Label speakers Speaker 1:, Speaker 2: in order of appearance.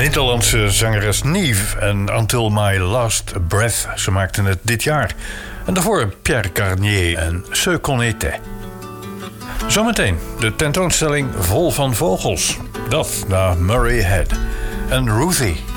Speaker 1: Nederlandse zangeres Nive en Until My Last Breath. Ze maakten het dit jaar. En daarvoor Pierre Garnier en Ce qu'on était. Zometeen de tentoonstelling Vol van Vogels. Dat naar Murray Head. En Ruthie.